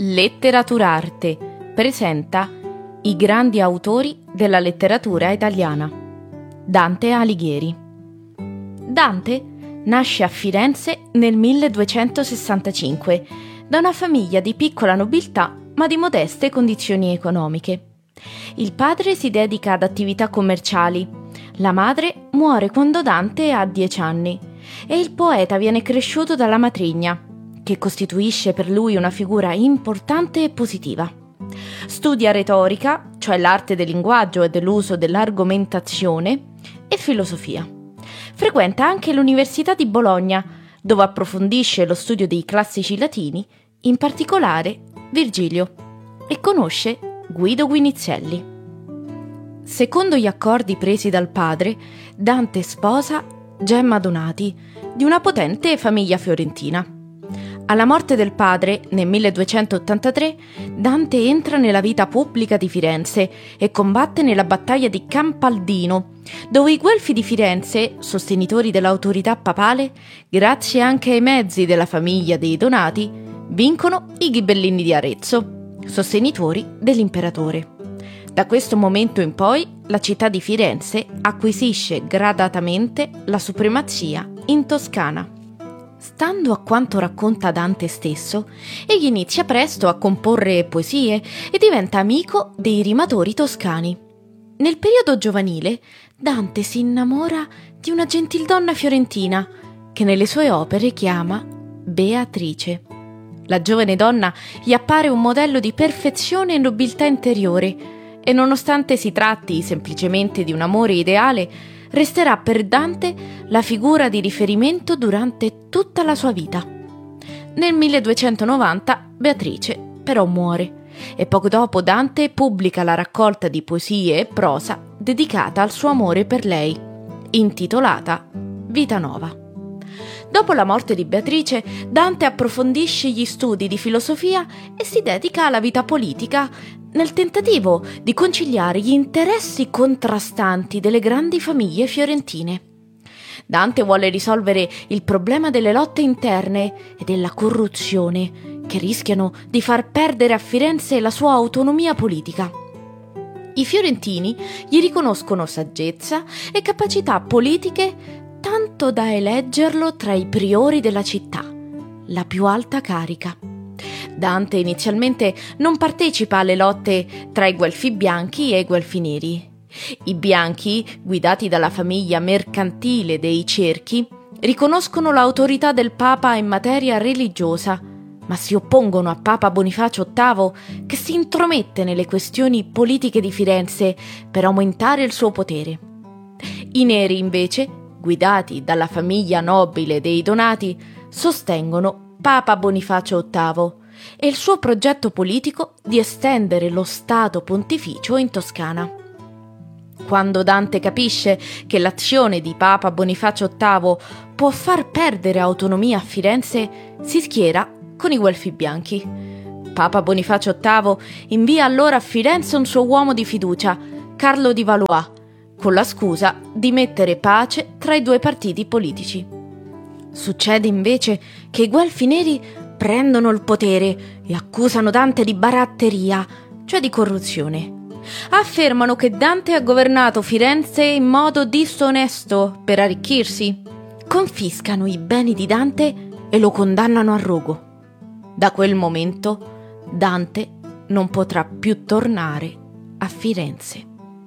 Letteraturarte presenta i grandi autori della letteratura italiana. Dante Alighieri. Dante nasce a Firenze nel 1265 da una famiglia di piccola nobiltà ma di modeste condizioni economiche. Il padre si dedica ad attività commerciali, la madre muore quando Dante ha 10 anni e il poeta viene cresciuto dalla matrigna, che costituisce per lui una figura importante e positiva. Studia retorica, cioè l'arte del linguaggio e dell'uso dell'argomentazione, e filosofia. Frequenta anche l'Università di Bologna, dove approfondisce lo studio dei classici latini, in particolare Virgilio, e conosce Guido Guinizelli. Secondo gli accordi presi dal padre, Dante sposa Gemma Donati, di una potente famiglia fiorentina. Alla morte del padre, nel 1283, Dante entra nella vita pubblica di Firenze e combatte nella battaglia di Campaldino, dove i Guelfi di Firenze, sostenitori dell'autorità papale, grazie anche ai mezzi della famiglia dei Donati, vincono i Ghibellini di Arezzo, sostenitori dell'imperatore. Da questo momento in poi, la città di Firenze acquisisce gradatamente la supremazia in Toscana. Stando a quanto racconta Dante stesso, egli inizia presto a comporre poesie e diventa amico dei rimatori toscani. Nel periodo giovanile, Dante si innamora di una gentildonna fiorentina, che nelle sue opere chiama Beatrice. La giovane donna gli appare un modello di perfezione e nobiltà interiore, e nonostante si tratti semplicemente di un amore ideale, resterà per Dante la figura di riferimento durante tutta la sua vita. Nel 1290 Beatrice però muore e poco dopo Dante pubblica la raccolta di poesie e prosa dedicata al suo amore per lei, intitolata Vita Nova. Dopo la morte di Beatrice, Dante approfondisce gli studi di filosofia e si dedica alla vita politica nel tentativo di conciliare gli interessi contrastanti delle grandi famiglie fiorentine. Dante vuole risolvere il problema delle lotte interne e della corruzione che rischiano di far perdere a Firenze la sua autonomia politica. I fiorentini gli riconoscono saggezza e capacità politiche tanto da eleggerlo tra i priori della città, la più alta carica. Dante inizialmente non partecipa alle lotte tra i Guelfi bianchi e i Guelfi neri. I bianchi, guidati dalla famiglia mercantile dei Cerchi, riconoscono l'autorità del Papa in materia religiosa, ma si oppongono a Papa Bonifacio VIII, che si intromette nelle questioni politiche di Firenze per aumentare il suo potere. I neri, invece, guidati dalla famiglia nobile dei Donati, sostengono Papa Bonifacio VIII e il suo progetto politico di estendere lo Stato pontificio in Toscana. Quando Dante capisce che l'azione di Papa Bonifacio VIII può far perdere autonomia a Firenze, si schiera con i Guelfi bianchi. Papa Bonifacio VIII invia allora a Firenze un suo uomo di fiducia, Carlo di Valois, con la scusa di mettere pace tra i due partiti politici. Succede invece che i Guelfi neri prendono il potere e accusano Dante di baratteria, cioè di corruzione. Affermano che Dante ha governato Firenze in modo disonesto per arricchirsi. Confiscano i beni di Dante e lo condannano a rogo. Da quel momento Dante non potrà più tornare a Firenze.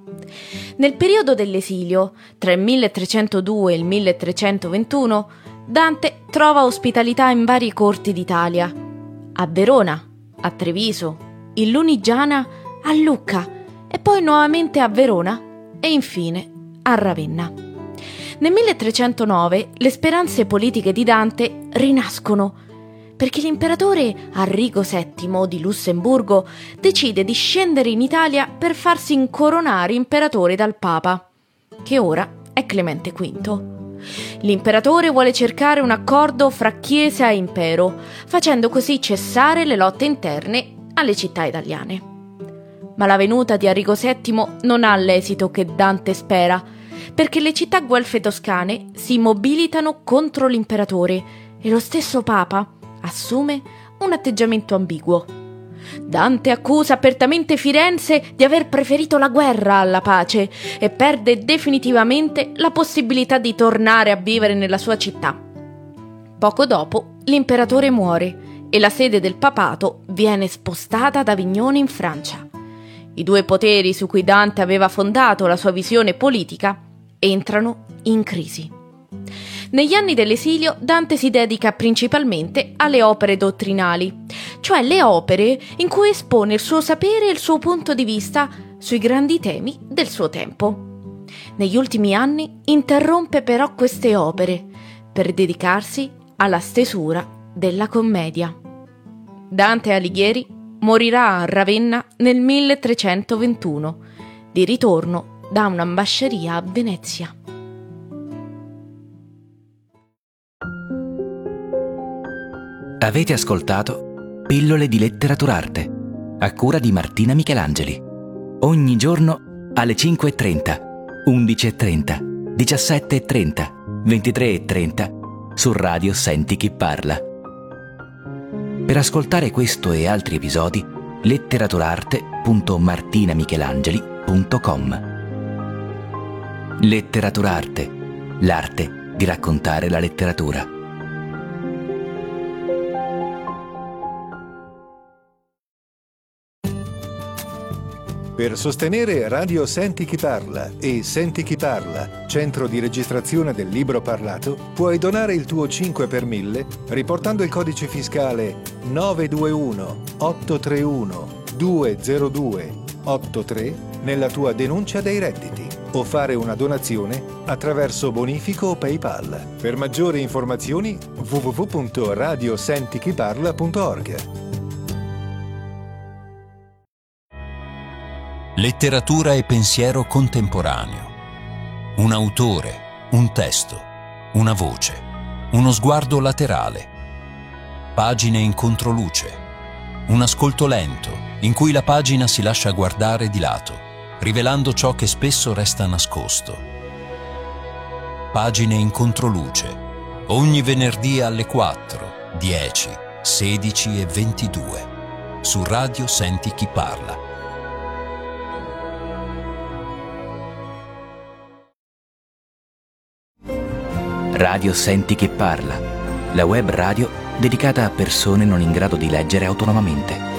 Nel periodo dell'esilio, tra il 1302 e il 1321, Dante trova ospitalità in varie corti d'Italia, a Verona, a Treviso, in Lunigiana, a Lucca e poi nuovamente a Verona e infine a Ravenna. Nel 1309 le speranze politiche di Dante rinascono perché l'imperatore Arrigo VII di Lussemburgo decide di scendere in Italia per farsi incoronare imperatore dal Papa, che ora è Clemente V. L'imperatore vuole cercare un accordo fra Chiesa e Impero, facendo così cessare le lotte interne alle città italiane. Ma la venuta di Arrigo VII non ha l'esito che Dante spera, perché le città guelfe toscane si mobilitano contro l'imperatore e lo stesso Papa assume un atteggiamento ambiguo. Dante accusa apertamente Firenze di aver preferito la guerra alla pace e perde definitivamente la possibilità di tornare a vivere nella sua città. Poco dopo, l'imperatore muore e la sede del papato viene spostata ad Avignone in Francia. I due poteri su cui Dante aveva fondato la sua visione politica entrano in crisi. Negli anni dell'esilio Dante si dedica principalmente alle opere dottrinali, cioè le opere in cui espone il suo sapere e il suo punto di vista sui grandi temi del suo tempo. Negli ultimi anni interrompe però queste opere per dedicarsi alla stesura della commedia. Dante Alighieri morirà a Ravenna nel 1321, di ritorno da un'ambasceria a Venezia. Avete ascoltato Pillole di Letteraturarte, a cura di Martina Michelangeli. Ogni giorno alle 5:30, 11:30, 17:30, 23:30 su Radio Senti Chi Parla. Per ascoltare questo e altri episodi, letteraturarte.martinamichelangeli.com. Letteraturarte, l'arte di raccontare la letteratura. Per sostenere Radio Senti Chi Parla e Senti Chi Parla, centro di registrazione del libro parlato, puoi donare il tuo 5 per 1000 riportando il codice fiscale 921 831 202 83 nella tua denuncia dei redditi o fare una donazione attraverso bonifico o PayPal. Per maggiori informazioni www.radiosentichiparla.org. Letteratura e pensiero contemporaneo. Un autore, un testo, una voce, uno sguardo laterale. Pagine in controluce. Un ascolto lento, in cui la pagina si lascia guardare di lato, rivelando ciò che spesso resta nascosto. Pagine in controluce. Ogni venerdì alle 4, 10, 16 e 22. Su Radio Senti Chi Parla. Radio Senti Chi Parla, la web radio dedicata a persone non in grado di leggere autonomamente.